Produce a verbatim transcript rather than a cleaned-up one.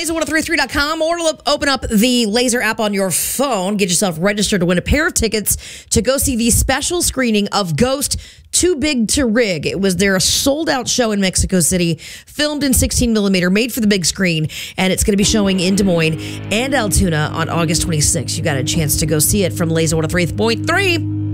laser one oh three point three dot com or open up the Laser app on your phone. Get yourself registered to win a pair of tickets to go see the special screening of Ghost Too Big to Rig. It was their sold-out show in Mexico City, filmed in sixteen millimeter, made for the big screen, and it's going to be showing in Des Moines and Altoona on August twenty-sixth. You got a chance to go see it from Laser one oh three point three.